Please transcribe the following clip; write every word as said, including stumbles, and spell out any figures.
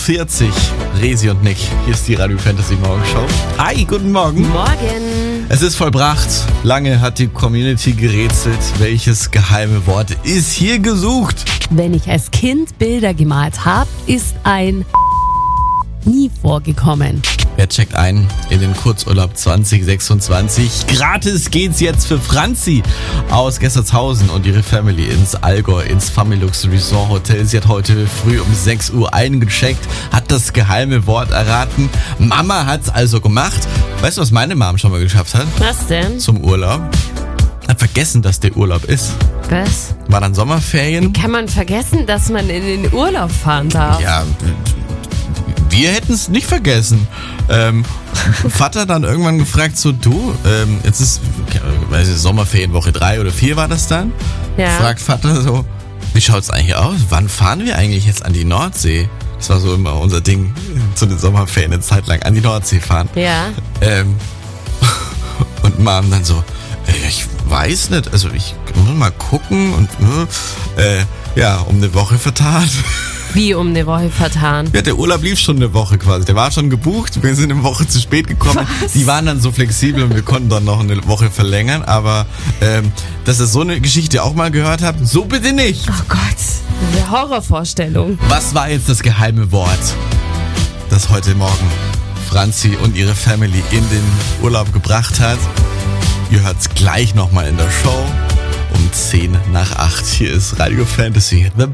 vierzig, Resi und Nick. Hier ist die Radio Fantasy Morgenshow. Hi, guten Morgen. Morgen. Es ist vollbracht. Lange hat die Community gerätselt. Welches geheime Wort ist hier gesucht? Wenn ich als Kind Bilder gemalt habe, ist ein nie vorgekommen. Wer checkt ein in den Kurzurlaub zwanzig sechsundzwanzig? Gratis geht's jetzt für Franzi aus Gessertshausen und ihre Family ins Allgäu, ins Familux Resort Hotel. Sie hat heute früh um sechs Uhr eingecheckt, hat das geheime Wort erraten. Mama hat's also gemacht. Weißt du, was meine Mom schon mal geschafft hat? Was denn? Zum Urlaub. Hat vergessen, dass der Urlaub ist. Was? War dann Sommerferien. Kann man vergessen, dass man in den Urlaub fahren darf? Ja, wir hätten es nicht vergessen. Ähm, Vater dann irgendwann gefragt, so du, ähm, jetzt ist, weiß ich, Sommerferien, Woche drei oder vier war das dann. Ja. Fragt Vater so, wie schaut's eigentlich aus? Wann fahren wir eigentlich jetzt an die Nordsee? Das war so immer unser Ding, zu den Sommerferien eine Zeit lang an die Nordsee fahren. Ja. Ähm, und Mom dann so, äh, ich weiß nicht, also ich muss mal gucken und äh, ja, um eine Woche vertan. Wie um eine Woche vertan? Ja, der Urlaub lief schon eine Woche quasi. Der war schon gebucht. Wir sind eine Woche zu spät gekommen. Was? Die waren dann so flexibel und wir konnten dann noch eine Woche verlängern. Aber ähm, dass ihr so eine Geschichte auch mal gehört habt, so bitte nicht. Oh Gott, eine Horrorvorstellung. Was war jetzt das geheime Wort, das heute Morgen Franzi und ihre Family in den Urlaub gebracht hat? Ihr hört's gleich nochmal in der Show um zehn nach acht. Hier ist Radio Fantasy. The